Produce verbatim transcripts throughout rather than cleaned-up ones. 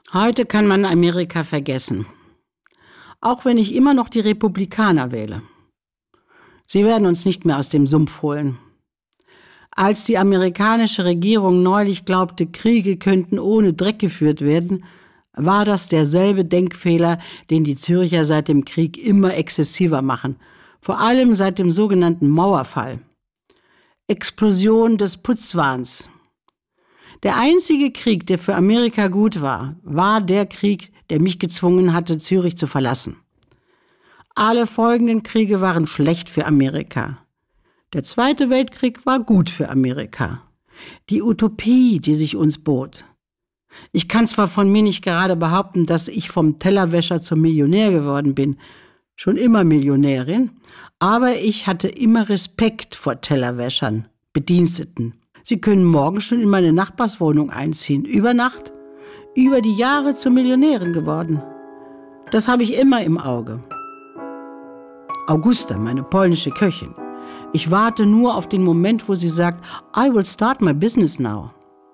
Heute kann man Amerika vergessen. Auch wenn ich immer noch die Republikaner wähle. Sie werden uns nicht mehr aus dem Sumpf holen. Als die amerikanische Regierung neulich glaubte, Kriege könnten ohne Dreck geführt werden, war das derselbe Denkfehler, den die Zürcher seit dem Krieg immer exzessiver machen. Vor allem seit dem sogenannten Mauerfall. Explosion des Putzwahns. Der einzige Krieg, der für Amerika gut war, war der Krieg, der mich gezwungen hatte, Zürich zu verlassen. Alle folgenden Kriege waren schlecht für Amerika. Der Zweite Weltkrieg war gut für Amerika. Die Utopie, die sich uns bot. Ich kann zwar von mir nicht gerade behaupten, dass ich vom Tellerwäscher zum Millionär geworden bin, schon immer Millionärin, aber ich hatte immer Respekt vor Tellerwäschern, Bediensteten. Sie können morgen schon in meine Nachbarswohnung einziehen. Über Nacht, über die Jahre zur Millionärin geworden. Das habe ich immer im Auge. Augusta, meine polnische Köchin. Ich warte nur auf den Moment, wo sie sagt, I will start my business now.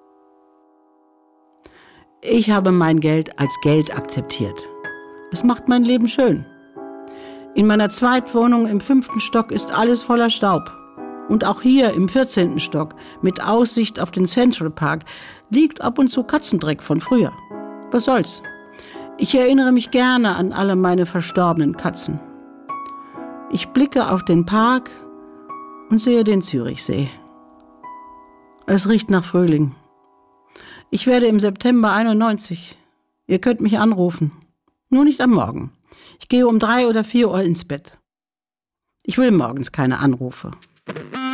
Ich habe mein Geld als Geld akzeptiert. Es macht mein Leben schön. In meiner Zweitwohnung im fünften Stock ist alles voller Staub. Und auch hier im vierzehnten Stock, mit Aussicht auf den Central Park, liegt ab und zu Katzendreck von früher. Was soll's? Ich erinnere mich gerne an alle meine verstorbenen Katzen. Ich blicke auf den Park und sehe den Zürichsee. Es riecht nach Frühling. Ich werde im September einundneunzig. Ihr könnt mich anrufen. Nur nicht am Morgen. Ich gehe um drei oder vier Uhr ins Bett. Ich will morgens keine Anrufe.